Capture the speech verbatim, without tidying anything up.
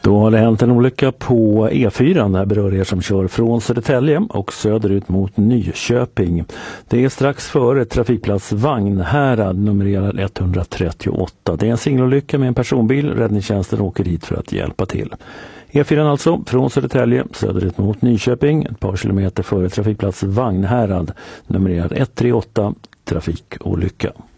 Då har det hänt en olycka på E fyra. Det här berör er som kör från Södertälje och söderut mot Nyköping. Det är strax före trafikplats Vagnhärad, numrerad etthundratrettioåtta. Det är en singelolycka med en personbil. Räddningstjänsten åker hit för att hjälpa till. E fyra alltså, från Södertälje söderut mot Nyköping, ett par kilometer före trafikplats Vagnhärad, numrerad etthundratrettioåtta, trafikolycka.